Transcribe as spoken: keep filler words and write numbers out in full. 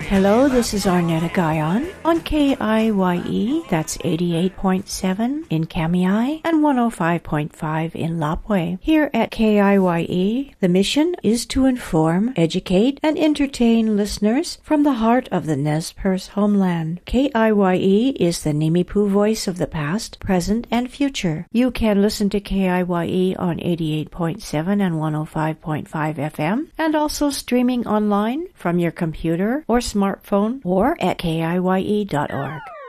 Hello, this is Arnetta Guyon on K I Y E, that's eighty-eight point seven in Kamiai and one oh five point five in Lapwai. Here at K I Y E, the mission is to inform, educate, and entertain listeners from the heart of the Nez Perce homeland. K I Y E is the Nimipu voice of the past, present, and future. You can listen to K I Y E on eighty-eight point seven and one oh five point five F M, and also streaming online from your computer or smartphone or at K I Y E dot org.